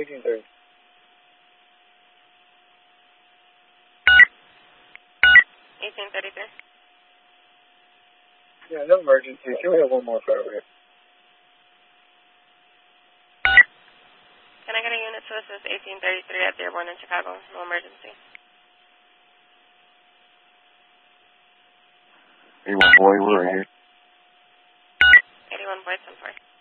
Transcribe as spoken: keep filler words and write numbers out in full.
eighteen thirty. eighteen thirty-three. Yeah, no emergency. Can we have one more for over here? Can I get a unit to assist eighteen thirty-three at Dearborn in Chicago? No emergency. eighty-one boy, we're right here. eighty-one boy, ten four.